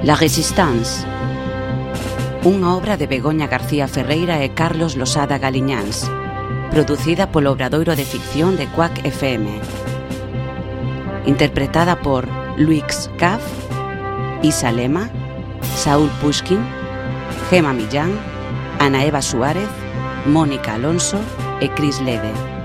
La Résistance, unha obra de Begoña García Ferreira e Carlos Losada Galiñáns, producida polo Obradoiro de Ficción de Quack FM, interpretada por Luix Caf, Isa Lema, Saúl Pushkin, Gema Millán, Ana Eva Suárez, Mónica Alonso e Cris Lede.